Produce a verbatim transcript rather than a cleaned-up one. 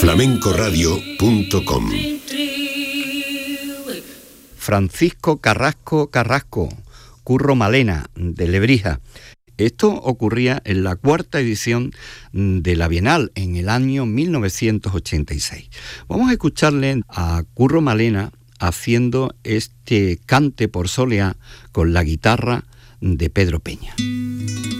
flamenco radio punto com. Francisco Carrasco Carrasco, Curro Malena, de Lebrija. Esto ocurría en la cuarta edición de la Bienal, en el año mil novecientos ochenta y seis. Vamos a escucharle a Curro Malena haciendo este cante por soleá con la guitarra de Pedro Peña.